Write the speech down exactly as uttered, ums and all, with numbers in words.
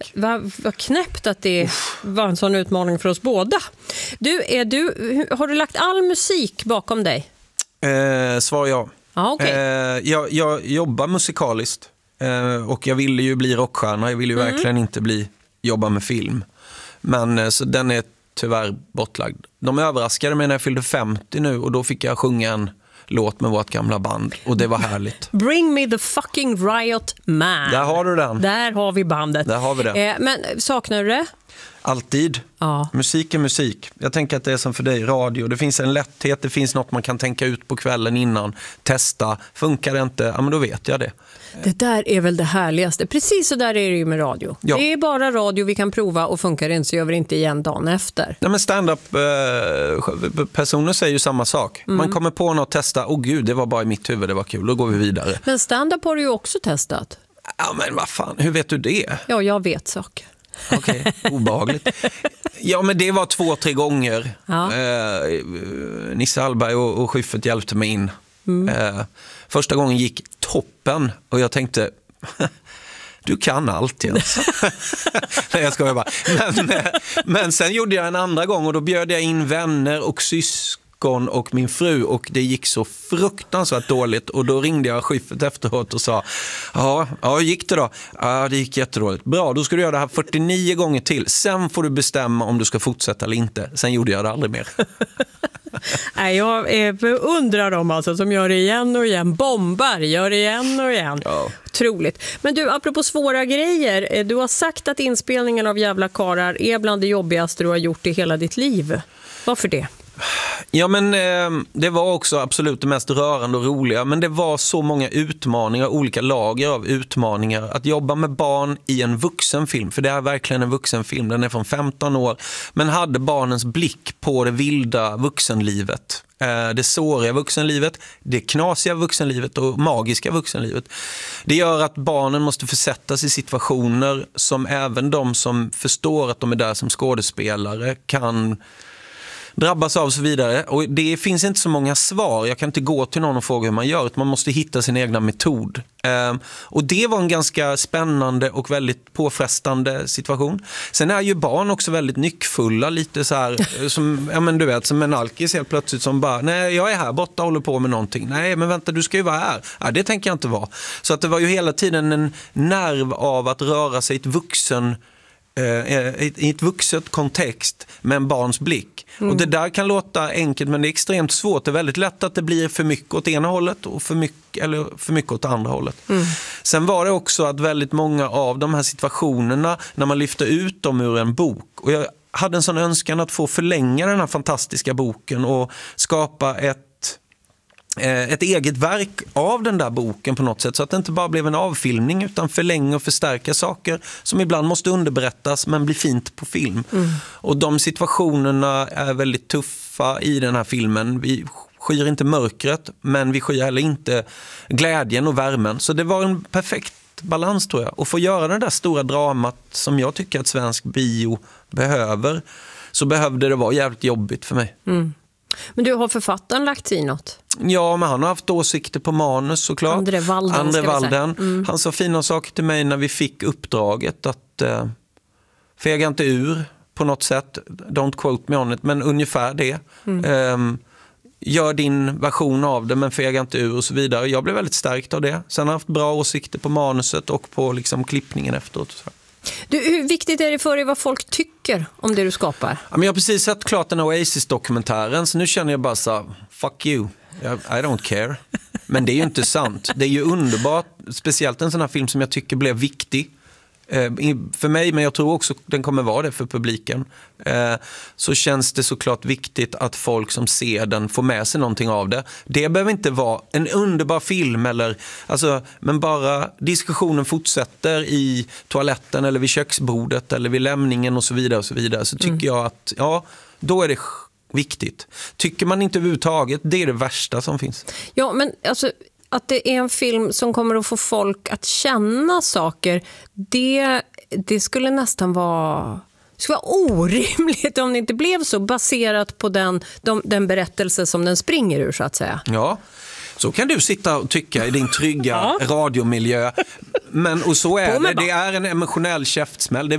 Vad, vad knäppt att det Uff. var en sån utmaning för oss båda. Du, är du, har du lagt all musik bakom dig? Eh, svar ja. Ah, okay. eh, jag, jag jobbar musikaliskt eh, och jag ville ju bli rockstjärna. Jag ville ju mm. verkligen inte bli jobba med film. Men eh, så den är tyvärr bortlagd. De överraskade mig när jag fyllde femtio nu och då fick jag sjunga en låt med vårt gamla band och det var härligt. Bring me the fucking riot man. Där har du den. Där har vi bandet. Där har vi det. Eh, men saknar du det? Alltid. Ja. Musik är musik. Jag tänker att det är som för dig, radio. Det finns en lätthet, det finns något man kan tänka ut på kvällen innan. Testa. Funkar det inte? Ja, men då vet jag det. Det där är väl det härligaste. Precis så där är det ju med radio. Ja. Det är bara radio vi kan prova och funkar det inte så gör vi det inte igen dagen efter. Nej, men stand-up eh, personer säger ju samma sak. Mm. Man kommer på något och testa. Åh oh, gud, det var bara i mitt huvud, det var kul. Då går vi vidare. Men stand-up har du ju också testat. Ja, men vad fan, hur vet du det? Ja, jag vet saker. Okej, okay, obehagligt. Ja, men det var två, tre gånger. Ja. Eh, Nisse Hallberg och, och Schyffert hjälpte mig in. Mm. Eh, första gången gick toppen och jag tänkte, du kan allt Jens. Nej, jag skojar bara. Men, men sen gjorde jag en andra gång och då bjöd jag in vänner och syskon och min fru och det gick så fruktansvärt dåligt och då ringde jag Schyffert efteråt och sa ja, ja, hur gick det då? Ja, det gick jättedåligt. Bra, då ska du göra det här fyrtionio gånger till. Sen får du bestämma om du ska fortsätta eller inte. Sen gjorde jag det aldrig mer. Nej, jag undrar dem alltså som gör det igen och igen. Bombar, gör det igen och igen. Ja. Otroligt. Men du, apropå svåra grejer. Du har sagt att inspelningen av Jävla karar är bland det jobbigaste du har gjort i hela ditt liv. Varför det? Ja, men eh, det var också absolut det mest rörande och roliga. Men det var så många utmaningar, olika lager av utmaningar. Att jobba med barn i en vuxenfilm, för det är verkligen en vuxenfilm. Den är från femton år, men hade barnens blick på det vilda vuxenlivet. Eh, det såriga vuxenlivet, det knasiga vuxenlivet och magiska vuxenlivet. Det gör att barnen måste försättas i situationer som även de som förstår att de är där som skådespelare kan drabbas av och så vidare. Och det finns inte så många svar. Jag kan inte gå till någon och fråga hur man gör. Utan man måste hitta sin egna metod. Um, och det var en ganska spännande och väldigt påfrestande situation. Sen är ju barn också väldigt nyckfulla. Lite så här, som, ja men du vet, som en alkis helt plötsligt som bara, nej jag är här borta och håller på med någonting. Nej men vänta, du ska ju vara här. Ja, det tänker jag inte vara. Så att det var ju hela tiden en nerv av att röra sig i ett vuxen i ett vuxet kontext med en barns blick. Mm. Och det där kan låta enkelt men det är extremt svårt. Det är väldigt lätt att det blir för mycket åt ena hållet och för mycket, eller för mycket åt andra hållet. Mm. Sen var det också att väldigt många av de här situationerna när man lyfter ut dem ur en bok, och jag hade en sån önskan att få förlänga den här fantastiska boken och skapa ett ett eget verk av den där boken på något sätt, så att det inte bara blev en avfilmning utan förlänga och förstärka saker som ibland måste underberättas men blir fint på film. Mm. Och de situationerna är väldigt tuffa i den här filmen. Vi skyr inte mörkret men vi skyr heller inte glädjen och värmen. Så det var en perfekt balans tror jag. Och få göra det där stora dramat som jag tycker att svensk bio behöver, så behövde det vara jävligt jobbigt för mig. Mm. Men du, har författaren lagt i något? Ja, men han har haft åsikter på manus såklart. André Walden. André Walden. Mm. Han sa fina saker till mig när vi fick uppdraget att eh, fega inte ur på något sätt. Don't quote me on it, men ungefär det. Mm. Eh, gör din version av det men fega inte ur och så vidare. Jag blev väldigt stärkt av det. Sen har jag haft bra åsikter på manuset och på liksom klippningen efteråt. Så. Du, hur viktigt är det för dig vad folk tycker om det du skapar? Ja, men jag har precis sett klart den Oasis-dokumentären så nu känner jag bara så fuck you, I don't care. Men det är ju inte sant. Det är ju underbart, speciellt en sån här film som jag tycker blev viktig. Eh, för mig, men jag tror också den kommer vara det för publiken. Eh, så känns det såklart viktigt att folk som ser den får med sig någonting av det. Det behöver inte vara en underbar film eller, alltså, men bara diskussionen fortsätter i toaletten eller vid köksbordet eller vid lämningen och så vidare och så vidare. Så tycker mm. jag att, ja, då är det viktigt. Tycker man inte överhuvudtaget, det är det värsta som finns. Ja, men alltså att det är en film som kommer att få folk att känna saker, det, det skulle nästan vara, det skulle vara orimligt om det inte blev så, baserat på den, de, den berättelse som den springer ur så att säga. Ja, så kan du sitta och tycka i din trygga ja. radiomiljö. Men, och så är det, det är en emotionell käftsmäll. Det